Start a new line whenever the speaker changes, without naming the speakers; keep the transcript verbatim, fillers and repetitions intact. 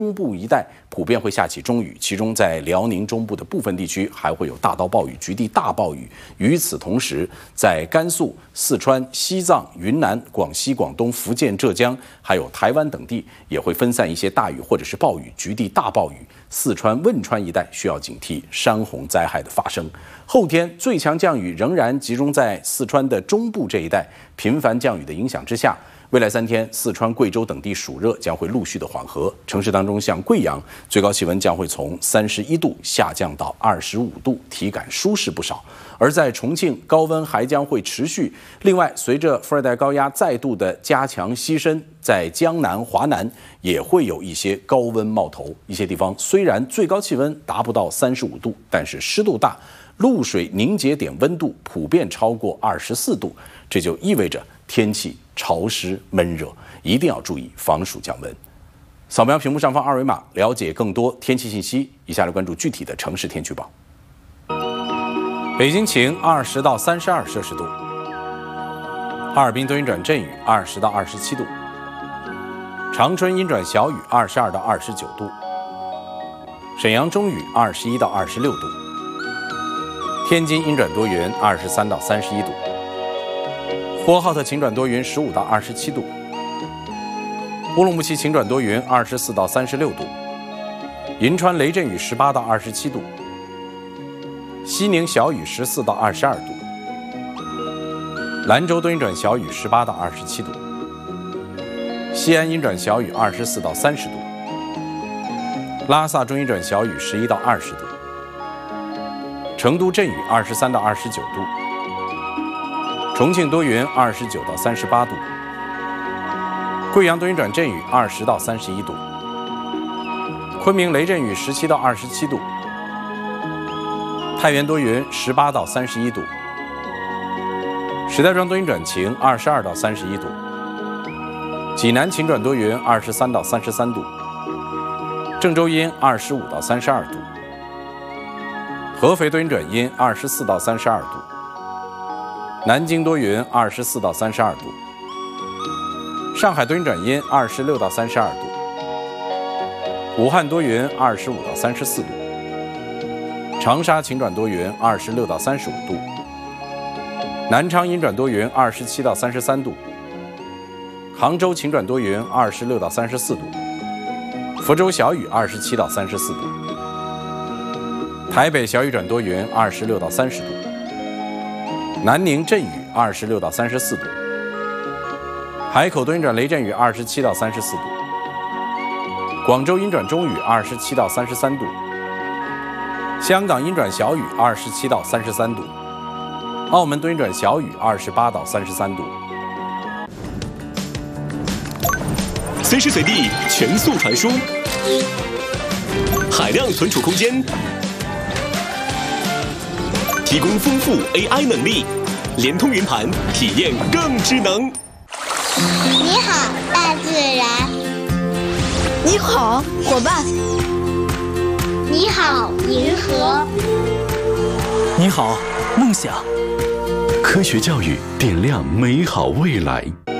中部一带普遍会下起中雨，其中在辽宁中部的部分地区还会有大到暴雨、局地大暴雨。与此同时，在甘肃、四川、西藏、云南、广西、广东、福建、浙江，还有台湾等地也会分散一些大雨或者是暴雨、局地大暴雨。四川、汶川一带需要警惕山洪灾害的发生。后天最强降雨仍然集中在四川的中部这一带，频繁降雨的影响之下。未来三天，四川、贵州等地暑热将会陆续的缓和，城市当中像贵阳，最高气温将会从三十一度下降到二十五度，体感舒适不少。而在重庆，高温还将会持续。另外，随着副热带高压再度的加强西伸，在江南、华南也会有一些高温冒头。一些地方虽然最高气温达不到三十五度，但是湿度大，露水凝结点温度普遍超过二十四度，这就意味着天气潮湿闷热，一定要注意防暑降温。扫描屏幕上方二维码，了解更多天气信息。以下来关注具体的城市天气预报。北京晴，二十到三十二摄氏度；哈尔滨多云转阵雨，二十到二十七度；长春阴转小雨，二十二到二十九度；沈阳中雨，二十一到二十六度；天津阴转多云，二十三到三十一度；呼和浩特晴转多云，十五到二十七度；乌鲁木齐晴转多云，二十四到三十六度；银川雷阵雨，十八到二十七度；西宁小雨，十四到二十二度；兰州多云转小雨，十八到二十七度；西安阴转小雨，二十四到三十度；拉萨中阴转小雨，十一到二十度；成都阵雨，二十三到二十九度；重庆多云，二十九到三十八度；贵阳多云转阵雨，二十到三十一度；昆明雷阵雨，十七到二十七度；太原多云，十八到三十一度；石家庄多云转晴，二十二到三十一度；济南晴转多云，二十三到三十三度；郑州阴，二十五到三十二度；合肥多云转阴，二十四到三十二度；南京多云，二十四到三十二度；上海多云转阴，二十六到三十二度；武汉多云，二十五到三十四度；长沙晴转多云，二十六到三十五度；南昌阴转多云，二十七到三十三度；杭州晴转多云，二十六到三十四度；福州小雨，二十七到三十四度；台北小雨转多云，二十六到三十度；南宁阵雨，二十六到三十四度；海口多云转雷阵雨，二十七到三十四度；广州阴转中雨，二十七到三十三度；香港阴转小雨，二十七到三十三度；澳门多云转小雨，二十八到三十三度。
随时随地全速传输，海量存储空间，提供丰富 A I 能力，联通云盘，体验更智能。
你好，大自然。
你好，伙伴。
你好，银河。
你好，梦想。
科学教育点亮美好未来。